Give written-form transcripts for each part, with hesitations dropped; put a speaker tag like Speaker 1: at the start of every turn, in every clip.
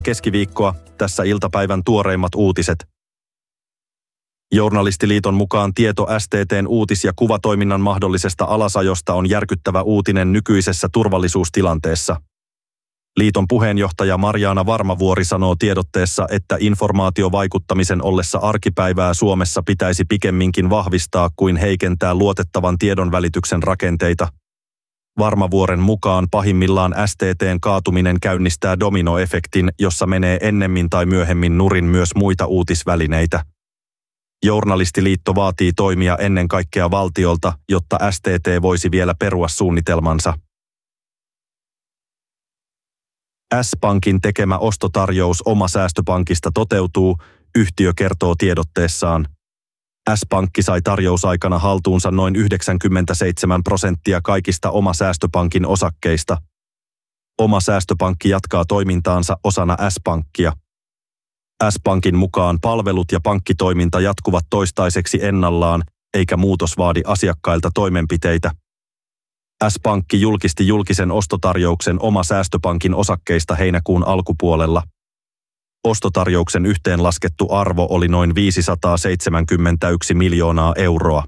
Speaker 1: Keskiviikkoa, tässä iltapäivän tuoreimmat uutiset. Journalistiliiton mukaan tieto STT:n uutis- ja kuvatoiminnan mahdollisesta alasajosta on järkyttävä uutinen nykyisessä turvallisuustilanteessa. Liiton puheenjohtaja Marjaana Varmavuori sanoo tiedotteessa, että informaatiovaikuttamisen ollessa arkipäivää Suomessa pitäisi pikemminkin vahvistaa kuin heikentää luotettavan tiedonvälityksen rakenteita. Varmavuoren mukaan pahimmillaan STT:n kaatuminen käynnistää dominoefektin, jossa menee ennemmin tai myöhemmin nurin myös muita uutisvälineitä. Journalistiliitto vaatii toimia ennen kaikkea valtiolta, jotta STT voisi vielä perua suunnitelmansa. S-Pankin tekemä ostotarjous Omasäästöpankista toteutuu, yhtiö kertoo tiedotteessaan. S-Pankki sai tarjousaikana haltuunsa noin 97% kaikista Omasäästöpankin osakkeista. Omasäästöpankki jatkaa toimintaansa osana S-Pankkia. S-Pankin mukaan palvelut ja pankkitoiminta jatkuvat toistaiseksi ennallaan, eikä muutos vaadi asiakkailta toimenpiteitä. S-Pankki julkisti julkisen ostotarjouksen Omasäästöpankin osakkeista heinäkuun alkupuolella. Ostotarjouksen yhteenlaskettu arvo oli noin 571 miljoonaa euroa.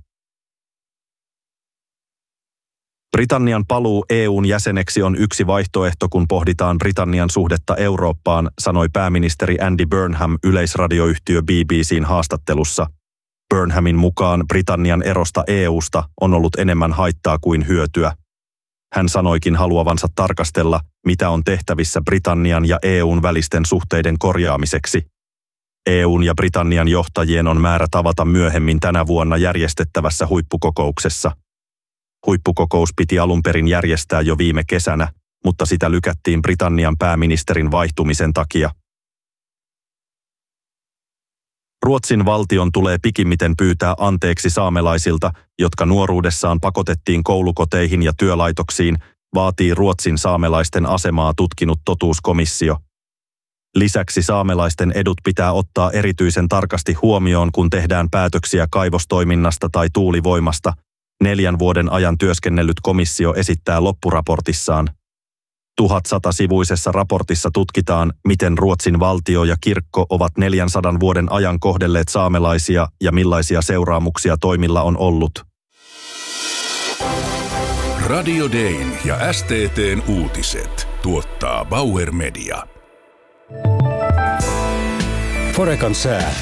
Speaker 1: Britannian paluu EU:n jäseneksi on yksi vaihtoehto, kun pohditaan Britannian suhdetta Eurooppaan, sanoi pääministeri Andy Burnham yleisradioyhtiö BBC:n haastattelussa. Burnhamin mukaan Britannian erosta EU:sta on ollut enemmän haittaa kuin hyötyä. Hän sanoikin haluavansa tarkastella, mitä on tehtävissä Britannian ja EU:n välisten suhteiden korjaamiseksi. EU:n ja Britannian johtajien on määrä tavata myöhemmin tänä vuonna järjestettävässä huippukokouksessa. Huippukokous piti alun perin järjestää jo viime kesänä, mutta sitä lykättiin Britannian pääministerin vaihtumisen takia. Ruotsin valtion tulee pikimmiten pyytää anteeksi saamelaisilta, jotka nuoruudessaan pakotettiin koulukoteihin ja työlaitoksiin, vaatii Ruotsin saamelaisten asemaa tutkinut totuuskomissio. Lisäksi saamelaisten edut pitää ottaa erityisen tarkasti huomioon, kun tehdään päätöksiä kaivostoiminnasta tai tuulivoimasta, 4 vuoden ajan työskennellyt komissio esittää loppuraportissaan. 1100-sivuisessa raportissa tutkitaan, miten Ruotsin valtio ja kirkko ovat 400 vuoden ajan kohdelleet saamelaisia ja millaisia seuraamuksia toimilla on ollut.
Speaker 2: Radio Dayn ja STT:n uutiset tuottaa Bauer Media.
Speaker 3: Forecan sää.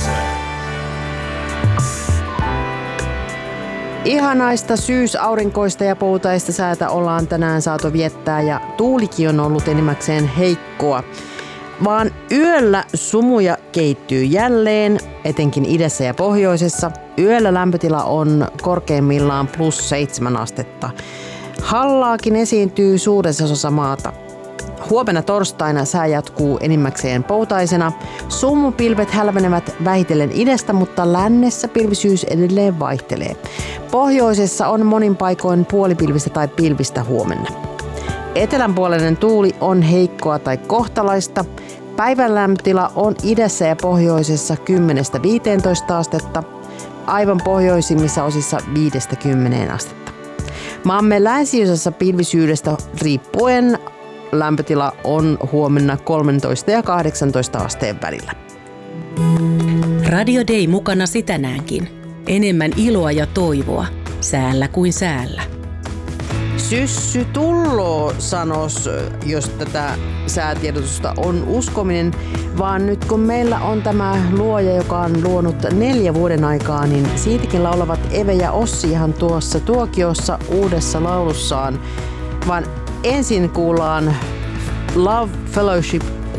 Speaker 4: Ihanaista syysaurinkoista ja poutaista säätä ollaan tänään saatu viettää ja tuulikin on ollut enimmäkseen heikkoa. Vaan yöllä sumuja keittyy jälleen, etenkin idässä ja pohjoisessa. Yöllä lämpötila on korkeimmillaan +7 astetta. Hallaakin esiintyy suuressa osassa maata. Huomenna torstaina sää jatkuu enimmäkseen poutaisena. Sumupilvet hälvenevät vähitellen idästä, mutta lännessä pilvisyys edelleen vaihtelee. Pohjoisessa on monin paikoin puolipilvistä tai pilvistä huomenna. Etelänpuoleinen tuuli on heikkoa tai kohtalaista. Päivän lämpötila on idässä ja pohjoisessa 10-15 astetta. Aivan pohjoisimmissa osissa 5-10 astetta. Maamme länsiosassa pilvisyydestä riippuen lämpötila on huomenna 13 ja 18 asteen välillä.
Speaker 5: Radio Day mukanasi tänäänkin. Enemmän iloa ja toivoa, säällä kuin säällä.
Speaker 4: Syssy tulloo, sanos, jos tätä säätiedotusta on uskominen, vaan nyt kun meillä on tämä luoja, joka on luonut 4 vuoden aikaa, niin siitäkin laulavat Eve ja Ossi ihan tuossa tuokiossa uudessa laulussaan, vaan ensin kuullaan Love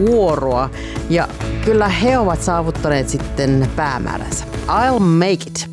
Speaker 4: Fellowship-kuoroa ja kyllä he ovat saavuttaneet sitten päämääränsä. I'll make it.